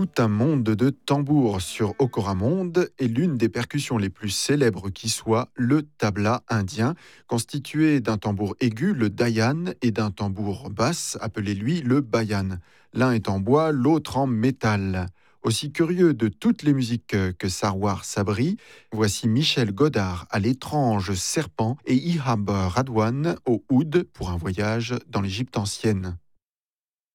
tout un monde de tambours sur Okoramonde et l'une des percussions les plus célèbres qui soit, le tabla indien, constitué d'un tambour aigu, le dayan, et d'un tambour basse, appelé lui le bayan. L'un est en bois, l'autre en métal. Aussi curieux de toutes les musiques que Sarwar Sabri, voici Michel Godard à l'étrange serpent et Ihab Radwan au oud pour un voyage dans l'Égypte ancienne.